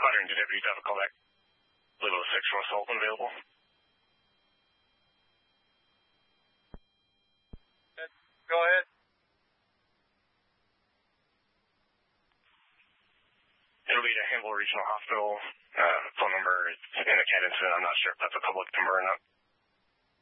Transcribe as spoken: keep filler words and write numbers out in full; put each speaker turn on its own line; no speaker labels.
Quadrant, do deputies have a callback? Level sexual assault available?
Go ahead.
It'll be to Hannibal Regional Hospital. Uh, phone number is in the cat incident. I'm not sure if that's a public number or not.